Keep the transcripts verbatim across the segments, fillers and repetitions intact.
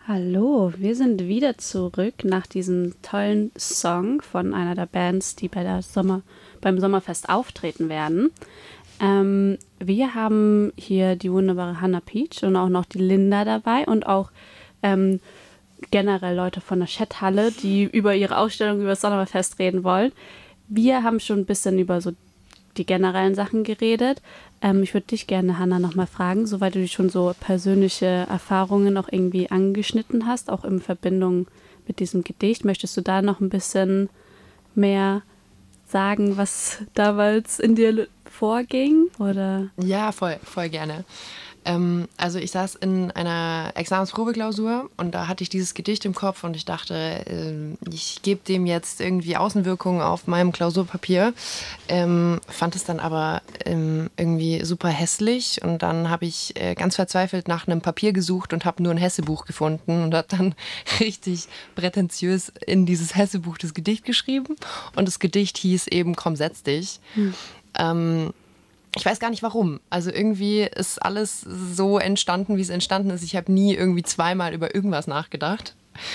Hallo, wir sind wieder zurück nach diesem tollen Song von einer der Bands, die bei der Sommer, beim Sommerfest auftreten werden. Ähm, wir haben hier die wunderbare Hannah Peach und auch noch die Linda dabei und auch ähm, generell Leute von der Chat-Halle, die über ihre Ausstellung über das Sommerfest reden wollen. Wir haben schon ein bisschen über so die generellen Sachen geredet. Ähm, ich würde dich gerne, Hannah, nochmal fragen, soweit du schon so persönliche Erfahrungen auch irgendwie angeschnitten hast, auch in Verbindung mit diesem Gedicht. Möchtest du da noch ein bisschen mehr sagen, was damals in dir vorging? Oder? Ja, voll, voll gerne. Ähm, also ich saß in einer Examensprobeklausur und da hatte ich dieses Gedicht im Kopf und ich dachte, äh, ich gebe dem jetzt irgendwie Außenwirkungen auf meinem Klausurpapier. Ähm, fand es dann aber ähm, irgendwie super hässlich und dann habe ich äh, ganz verzweifelt nach einem Papier gesucht und habe nur ein Hessebuch gefunden und habe dann richtig prätentiös in dieses Hessebuch das Gedicht geschrieben und das Gedicht hieß eben Komm, setz dich. Hm. Ähm, Ich weiß gar nicht warum. Also irgendwie ist alles so entstanden, wie es entstanden ist. Ich habe nie irgendwie zweimal über irgendwas nachgedacht.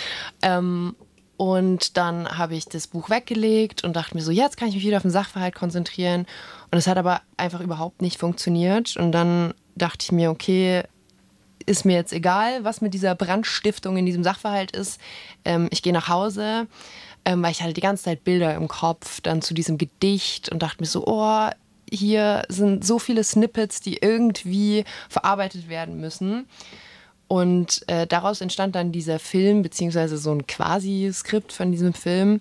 Ähm, und dann habe ich das Buch weggelegt und dachte mir so, jetzt kann ich mich wieder auf den Sachverhalt konzentrieren. Und es hat aber einfach überhaupt nicht funktioniert. Und dann dachte ich mir, okay, ist mir jetzt egal, was mit dieser Brandstiftung in diesem Sachverhalt ist. Ähm, ich gehe nach Hause, ähm, weil ich hatte die ganze Zeit Bilder im Kopf, dann zu diesem Gedicht und dachte mir so, oh, hier sind so viele Snippets, die irgendwie verarbeitet werden müssen. Und äh, daraus entstand dann dieser Film, beziehungsweise so ein Quasi-Skript von diesem Film.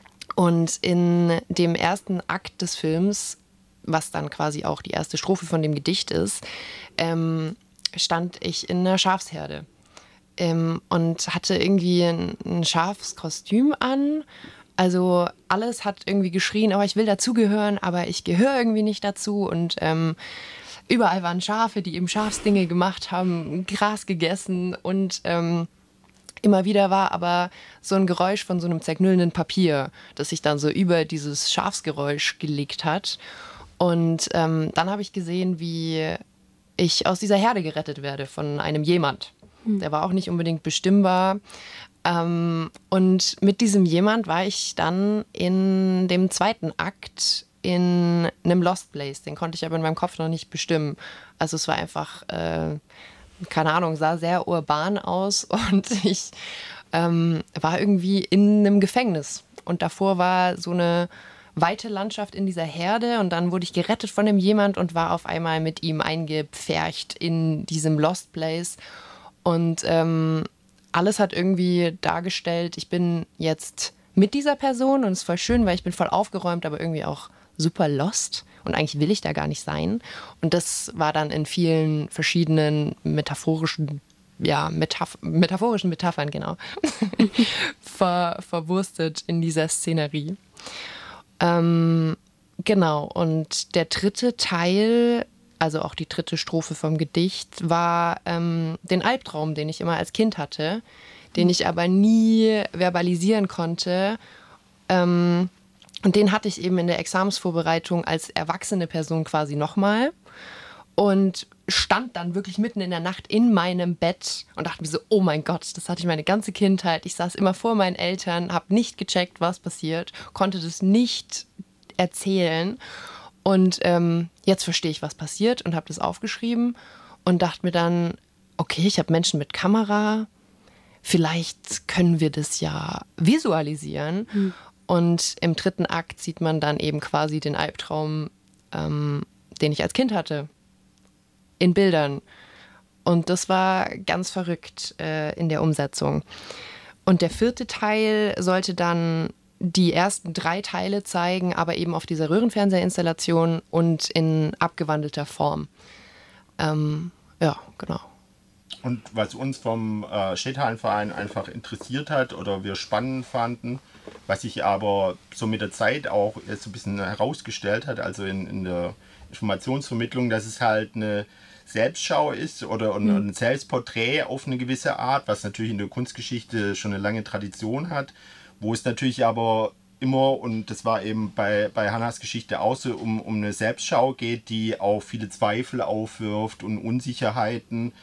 Und in dem ersten Akt des Films, was dann quasi auch die erste Strophe von dem Gedicht ist, ähm, stand ich in einer Schafsherde ähm, und hatte irgendwie ein, ein Schafskostüm an. Also alles hat irgendwie geschrien, aber ich will dazugehören, aber ich gehöre irgendwie nicht dazu. Und ähm, überall waren Schafe, die eben Schafsdinge gemacht haben, Gras gegessen und ähm, immer wieder war aber so ein Geräusch von so einem zerknüllenden Papier, das sich dann so über dieses Schafsgeräusch gelegt hat. Und ähm, dann habe ich gesehen, wie ich aus dieser Herde gerettet werde von einem jemand. Hm. Der war auch nicht unbedingt bestimmbar. Ähm, und mit diesem jemand war ich dann in dem zweiten Akt in einem Lost Place. Den konnte ich aber in meinem Kopf noch nicht bestimmen. Also es war einfach, äh, keine Ahnung, sah sehr urban aus und ich ähm, war irgendwie in einem Gefängnis. Und davor war so eine weite Landschaft in dieser Herde und dann wurde ich gerettet von dem jemand und war auf einmal mit ihm eingepfercht in diesem Lost Place. Und ähm, alles hat irgendwie dargestellt, ich bin jetzt mit dieser Person und es ist voll schön, weil ich bin voll aufgeräumt, aber irgendwie auch super lost und eigentlich will ich da gar nicht sein. Und das war dann in vielen verschiedenen metaphorischen, ja, Metaph- metaphorischen Metaphern, genau, ver- verwurstet in dieser Szenerie. Ähm, genau, und der dritte Teil, also auch die dritte Strophe vom Gedicht, war ähm, den Albtraum, den ich immer als Kind hatte, den ich aber nie verbalisieren konnte. Ähm, und den hatte ich eben in der Examensvorbereitung als erwachsene Person quasi nochmal. Und stand dann wirklich mitten in der Nacht in meinem Bett und dachte mir so, oh mein Gott, das hatte ich meine ganze Kindheit. Ich saß immer vor meinen Eltern, habe nicht gecheckt, was passiert, konnte das nicht erzählen. Und ähm, jetzt verstehe ich, was passiert und habe das aufgeschrieben und dachte mir dann, okay, ich habe Menschen mit Kamera, vielleicht können wir das ja visualisieren. Hm. Und im dritten Akt sieht man dann eben quasi den Albtraum, ähm, den ich als Kind hatte, in Bildern. Und das war ganz verrückt äh, in der Umsetzung. Und der vierte Teil sollte dann die ersten drei Teile zeigen, aber eben auf dieser Röhrenfernsehinstallation und in abgewandelter Form. Ähm, ja, genau. Und was uns vom äh, Städtehallenverein einfach interessiert hat oder wir spannend fanden, was sich aber so mit der Zeit auch so ein bisschen herausgestellt hat, also in, in der Informationsvermittlung, dass es halt eine Selbstschau ist oder ein, ein Selbstporträt auf eine gewisse Art, was natürlich in der Kunstgeschichte schon eine lange Tradition hat, wo es natürlich aber immer, und das war eben bei, bei Hannahs Geschichte auch so, um, um eine Selbstschau geht, die auch viele Zweifel aufwirft und Unsicherheiten.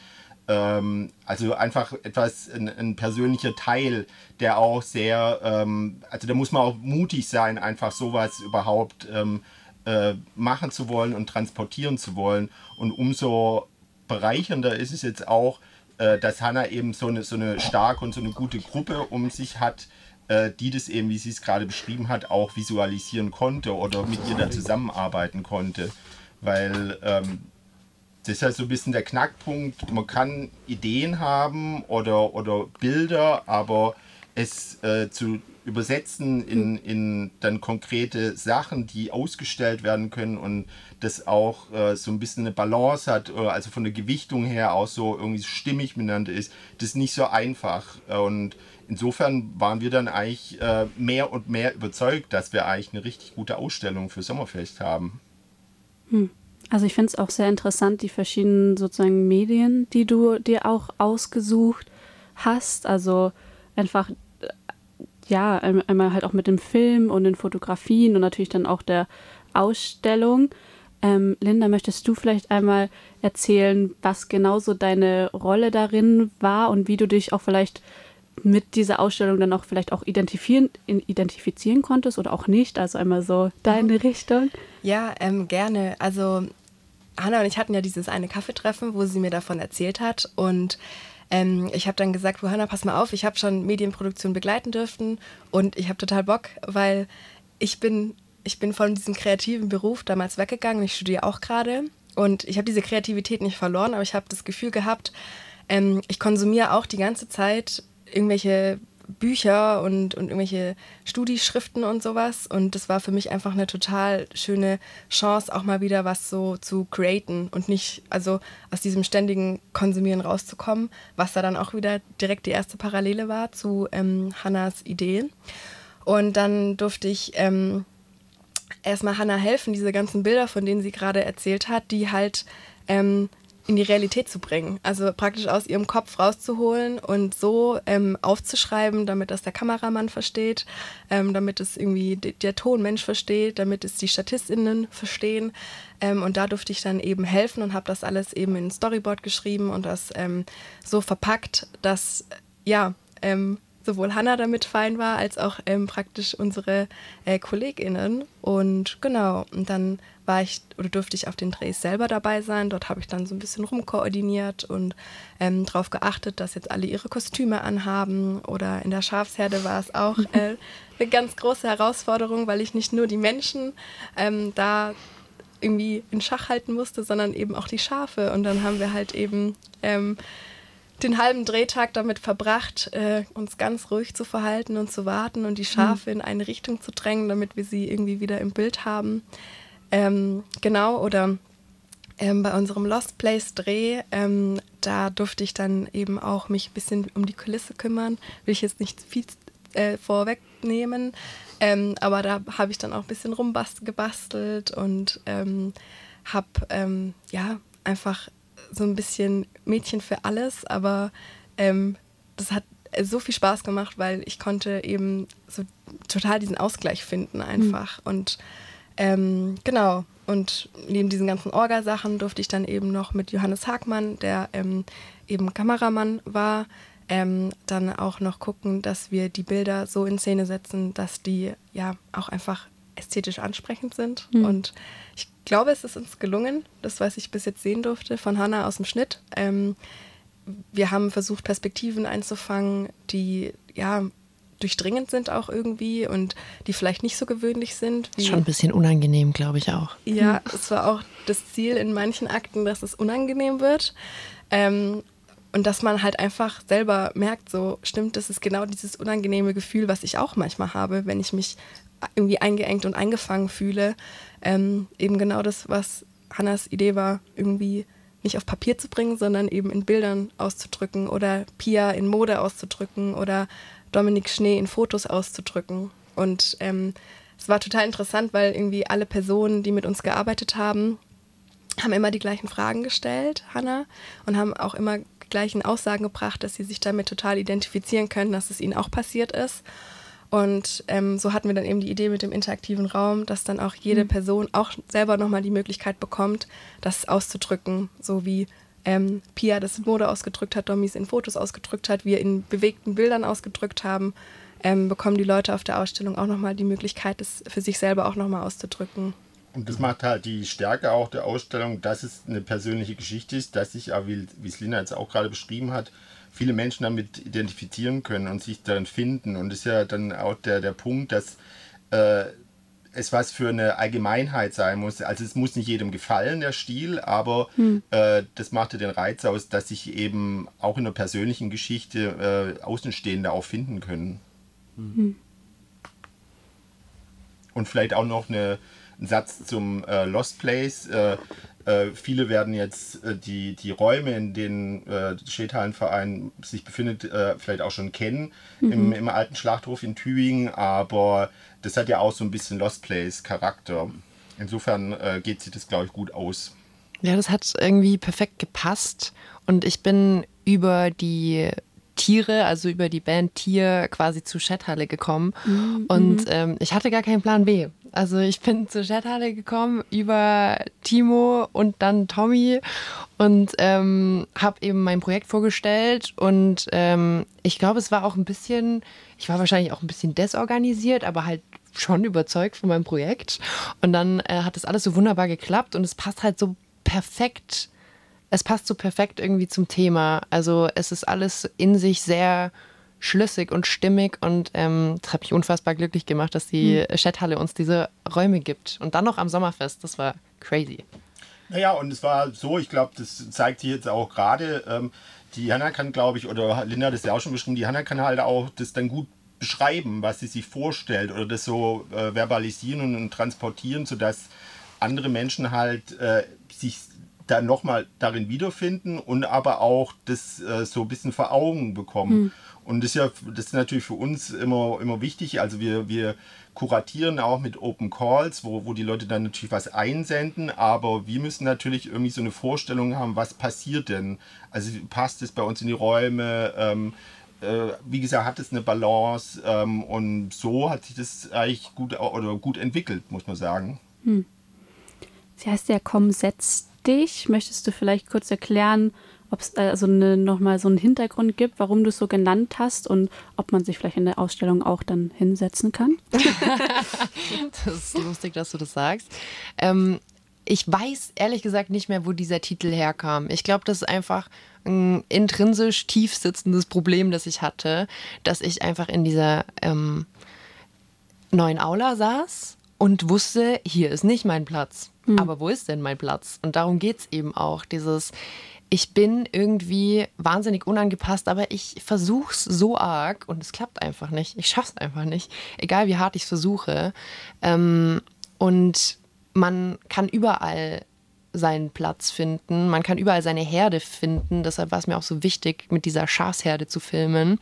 ähm, also einfach etwas, ein, ein persönlicher Teil, der auch sehr, ähm, also da muss man auch mutig sein, einfach sowas überhaupt ähm, äh, machen zu wollen und transportieren zu wollen. Und umso bereichernder ist es jetzt auch, äh, dass Hannah eben so eine, so eine starke und so eine gute Gruppe um sich hat, äh, die das eben, wie sie es gerade beschrieben hat, auch visualisieren konnte oder mit ihr da zusammenarbeiten konnte. Weil ähm, das ist ja so ein bisschen der Knackpunkt. Man kann Ideen haben oder, oder Bilder, aber es äh, zu übersetzen in, in dann konkrete Sachen, die ausgestellt werden können und das auch äh, so ein bisschen eine Balance hat, also von der Gewichtung her auch so irgendwie stimmig miteinander ist, das ist nicht so einfach. Und insofern waren wir dann eigentlich äh, mehr und mehr überzeugt, dass wir eigentlich eine richtig gute Ausstellung für Sommerfest haben. Hm. Also ich finde es auch sehr interessant, die verschiedenen sozusagen Medien, die du dir auch ausgesucht hast. Also einfach, ja, einmal halt auch mit dem Film und den Fotografien und natürlich dann auch der Ausstellung. Ähm, Linda, möchtest du vielleicht einmal erzählen, was genau so deine Rolle darin war und wie du dich auch vielleicht mit dieser Ausstellung dann auch vielleicht auch identifizieren, identifizieren konntest oder auch nicht? Also einmal so deine Richtung. Ja, ähm, gerne. Also Hannah und ich hatten ja dieses eine Kaffeetreffen, wo sie mir davon erzählt hat und ähm, ich habe dann gesagt, oh, Hannah, pass mal auf, ich habe schon Medienproduktion begleiten dürfen und ich habe total Bock, weil ich bin, ich bin von diesem kreativen Beruf damals weggegangen, ich studiere auch gerade und ich habe diese Kreativität nicht verloren, aber ich habe das Gefühl gehabt, ähm, ich konsumiere auch die ganze Zeit irgendwelche Bücher und, und irgendwelche Studieschriften und sowas. Und das war für mich einfach eine total schöne Chance, auch mal wieder was so zu createn und nicht, also aus diesem ständigen Konsumieren rauszukommen, was da dann auch wieder direkt die erste Parallele war zu ähm, Hannahs Idee. Und dann durfte ich ähm, erstmal Hannah helfen, diese ganzen Bilder, von denen sie gerade erzählt hat, die halt ähm, in die Realität zu bringen. Also praktisch aus ihrem Kopf rauszuholen und so ähm, aufzuschreiben, damit das der Kameramann versteht, ähm, damit es irgendwie d- der Tonmensch versteht, damit es die StatistInnen verstehen. Ähm, und da durfte ich dann eben helfen und habe das alles eben in ein Storyboard geschrieben und das ähm, so verpackt, dass ja ähm, sowohl Hannah damit fein war, als auch ähm, praktisch unsere äh, KollegInnen. Und genau, und dann war ich oder durfte ich auf den Drehs selber dabei sein. Dort habe ich dann so ein bisschen rumkoordiniert und ähm, darauf geachtet, dass jetzt alle ihre Kostüme anhaben. Oder in der Schafsherde war es auch äh, eine ganz große Herausforderung, weil ich nicht nur die Menschen ähm, da irgendwie in Schach halten musste, sondern eben auch die Schafe. Und dann haben wir halt eben ähm, den halben Drehtag damit verbracht, äh, uns ganz ruhig zu verhalten und zu warten und die Schafe mhm. in eine Richtung zu drängen, damit wir sie irgendwie wieder im Bild haben. Ähm, genau, oder ähm, bei unserem Lost Place Dreh, ähm, da durfte ich dann eben auch mich ein bisschen um die Kulisse kümmern. Will ich jetzt nicht viel äh, vorwegnehmen, ähm, aber da habe ich dann auch ein bisschen rumgebastelt und ähm, habe ähm, ja einfach so ein bisschen Mädchen für alles, aber ähm, das hat so viel Spaß gemacht, weil ich konnte eben so total diesen Ausgleich finden einfach mhm. und ähm, genau, und neben diesen ganzen Orga-Sachen durfte ich dann eben noch mit Johannes Hagmann, der ähm, eben Kameramann war, ähm, dann auch noch gucken, dass wir die Bilder so in Szene setzen, dass die ja auch einfach ästhetisch ansprechend sind. Mhm. Und ich glaube, es ist uns gelungen, das, was ich bis jetzt sehen durfte, von Hannah aus dem Schnitt. Ähm, wir haben versucht, Perspektiven einzufangen, die ja durchdringend sind auch irgendwie und die vielleicht nicht so gewöhnlich sind. Wie Schon ein bisschen unangenehm, glaube ich auch. Ja, es war auch das Ziel in manchen Akten, dass es unangenehm wird. Ähm, und dass man halt einfach selber merkt, so stimmt, das ist genau dieses unangenehme Gefühl, was ich auch manchmal habe, wenn ich mich irgendwie eingeengt und eingefangen fühle. Ähm, eben genau das, was Hannahs Idee war, irgendwie nicht auf Papier zu bringen, sondern eben in Bildern auszudrücken oder Pia in Mode auszudrücken oder Dominik Schnee in Fotos auszudrücken. Und ähm, es war total interessant, weil irgendwie alle Personen, die mit uns gearbeitet haben, haben immer die gleichen Fragen gestellt, Hannah, und haben auch immer die gleichen Aussagen gebracht, dass sie sich damit total identifizieren können, dass es ihnen auch passiert ist. Und ähm, so hatten wir dann eben die Idee mit dem interaktiven Raum, dass dann auch jede Person auch selber nochmal die Möglichkeit bekommt, das auszudrücken, so wie ähm, Pia das in Mode ausgedrückt hat, Domi es in Fotos ausgedrückt hat, wir in bewegten Bildern ausgedrückt haben, ähm, bekommen die Leute auf der Ausstellung auch nochmal die Möglichkeit, das für sich selber auch nochmal auszudrücken. Und das macht halt die Stärke auch der Ausstellung, dass es eine persönliche Geschichte ist, dass sich, wie, wie es Lina jetzt auch gerade beschrieben hat, viele Menschen damit identifizieren können und sich darin finden. Und das ist ja dann auch der, der Punkt, dass äh, es was für eine Allgemeinheit sein muss. Also es muss nicht jedem gefallen, der Stil, aber hm. äh, das macht ja den Reiz aus, dass sich eben auch in der persönlichen Geschichte äh, Außenstehende auch finden können. Hm. Und vielleicht auch noch eine, ein Satz zum äh, Lost Place. Äh, äh, viele werden jetzt äh, die, die Räume, in denen äh, der Schädhallenverein sich befindet, äh, vielleicht auch schon kennen, mhm. im, im alten Schlachthof in Tübingen, aber das hat ja auch so ein bisschen Lost Place-Charakter. Insofern äh, geht sich das, glaube ich, gut aus. Ja, das hat irgendwie perfekt gepasst und ich bin über die Tiere, also über die Band Tier quasi zu Schädthalle gekommen mhm. und ähm, ich hatte gar keinen Plan B. Also ich bin zur Schädthalle gekommen über Timo und dann Tommy und ähm, habe eben mein Projekt vorgestellt und ähm, ich glaube, es war auch ein bisschen, ich war wahrscheinlich auch ein bisschen desorganisiert, aber halt schon überzeugt von meinem Projekt und dann äh, hat das alles so wunderbar geklappt und es passt halt so perfekt. Es passt so perfekt irgendwie zum Thema. Also es ist alles in sich sehr schlüssig und stimmig und ähm, das hat mich unfassbar glücklich gemacht, dass die mhm. Schädthalle uns diese Räume gibt. Und dann noch am Sommerfest, das war crazy. Naja, und es war so, ich glaube, das zeigt sich jetzt auch gerade, ähm, die Hanna kann, glaube ich, oder Linda hat das ja auch schon beschrieben, die Hanna kann halt auch das dann gut beschreiben, was sie sich vorstellt oder das so äh, verbalisieren und, und transportieren, sodass andere Menschen halt äh, sich dann nochmal darin wiederfinden und aber auch das äh, so ein bisschen vor Augen bekommen. Mhm. Und das ist ja das ist natürlich für uns immer, immer wichtig. Also wir, wir kuratieren auch mit Open Calls, wo, wo die Leute dann natürlich was einsenden, aber wir müssen natürlich irgendwie so eine Vorstellung haben, was passiert denn? Also passt es bei uns in die Räume? Ähm, äh, wie gesagt, hat es eine Balance? Ähm, und so hat sich das eigentlich gut, oder gut entwickelt, muss man sagen. Mhm. Sie heißt ja Komm, setz dich. Möchtest du vielleicht kurz erklären, ob es also eine, nochmal so einen Hintergrund gibt, warum du es so genannt hast und ob man sich vielleicht in der Ausstellung auch dann hinsetzen kann? Das ist lustig, dass du das sagst. Ähm, ich weiß ehrlich gesagt nicht mehr, wo dieser Titel herkam. Ich glaube, das ist einfach ein intrinsisch tief sitzendes Problem, das ich hatte, dass ich einfach in dieser ähm, neuen Aula saß und wusste, hier ist nicht mein Platz. Hm. Aber wo ist denn mein Platz? Und darum geht es eben auch. Dieses, ich bin irgendwie wahnsinnig unangepasst, aber ich versuche es so arg und es klappt einfach nicht. Ich schaffe es einfach nicht. Egal wie hart ich es versuche. Ähm, und man kann überall seinen Platz finden. Man kann überall seine Herde finden. Deshalb war es mir auch so wichtig, mit dieser Schafsherde zu filmen.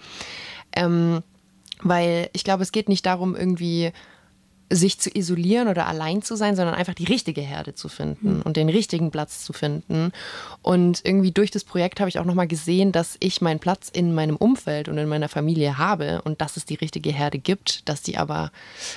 Ähm, weil ich glaube, es geht nicht darum, irgendwie sich zu isolieren oder allein zu sein, sondern einfach die richtige Herde zu finden mhm. und den richtigen Platz zu finden. Und irgendwie durch das Projekt habe ich auch nochmal gesehen, dass ich meinen Platz in meinem Umfeld und in meiner Familie habe und dass es die richtige Herde gibt, dass die aber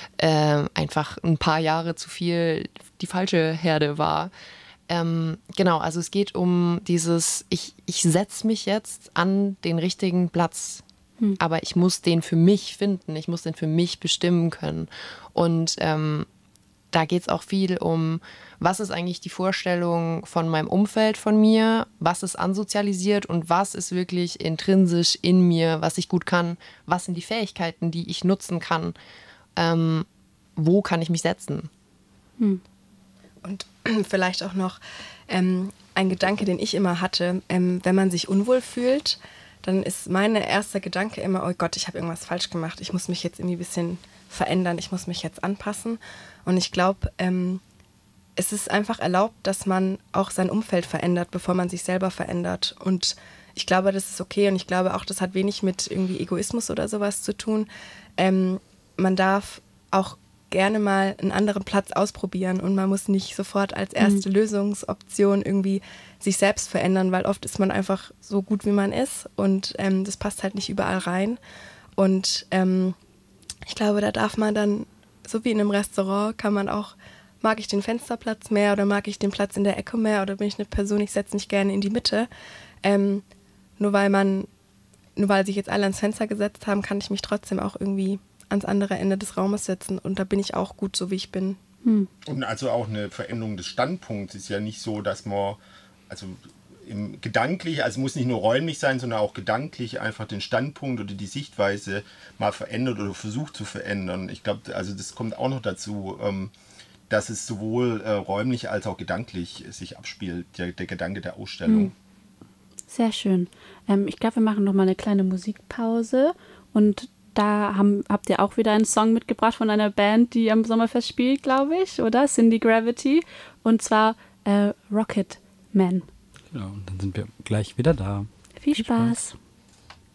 äh, einfach ein paar Jahre zu viel die falsche Herde war. Ähm, genau, also es geht um dieses, ich, ich setze mich jetzt an den richtigen Platz. Hm. Aber ich muss den für mich finden, ich muss den für mich bestimmen können. Und ähm, da geht es auch viel um, was ist eigentlich die Vorstellung von meinem Umfeld von mir, was ist ansozialisiert und was ist wirklich intrinsisch in mir, was ich gut kann, was sind die Fähigkeiten, die ich nutzen kann, ähm, wo kann ich mich setzen. Hm. Und vielleicht auch noch ähm, ein Gedanke, den ich immer hatte, ähm, wenn man sich unwohl fühlt, dann ist mein erster Gedanke immer, oh Gott, ich habe irgendwas falsch gemacht, ich muss mich jetzt irgendwie ein bisschen verändern, ich muss mich jetzt anpassen. Und ich glaube, ähm, es ist einfach erlaubt, dass man auch sein Umfeld verändert, bevor man sich selber verändert. Und ich glaube, das ist okay und ich glaube auch, das hat wenig mit irgendwie Egoismus oder sowas zu tun. Ähm, man darf auch gerne mal einen anderen Platz ausprobieren und man muss nicht sofort als erste mhm. Lösungsoption irgendwie sich selbst verändern, weil oft ist man einfach so gut, wie man ist und ähm, das passt halt nicht überall rein. Und ähm, ich glaube, da darf man dann, so wie in einem Restaurant, kann man auch mag ich den Fensterplatz mehr oder mag ich den Platz in der Ecke mehr oder bin ich eine Person, ich setze mich gerne in die Mitte. Ähm, nur weil man, nur weil sich jetzt alle ans Fenster gesetzt haben, kann ich mich trotzdem auch irgendwie ans andere Ende des Raumes setzen und da bin ich auch gut, so wie ich bin. Hm. Und also auch eine Veränderung des Standpunkts ist ja nicht so, dass man, also im gedanklich, also muss nicht nur räumlich sein, sondern auch gedanklich einfach den Standpunkt oder die Sichtweise mal verändert oder versucht zu verändern. Ich glaube, also das kommt auch noch dazu, ähm, dass es sowohl äh, räumlich als auch gedanklich sich abspielt, der, der Gedanke der Ausstellung. Hm. Sehr schön. Ähm, ich glaube, wir machen noch mal eine kleine Musikpause und da haben, habt ihr auch wieder einen Song mitgebracht von einer Band, die am Sommerfest spielt, glaube ich, oder? Cindy Gravity. Und zwar äh, Rocket Man. Genau, und dann sind wir gleich wieder da. Viel Spaß. Viel Spaß.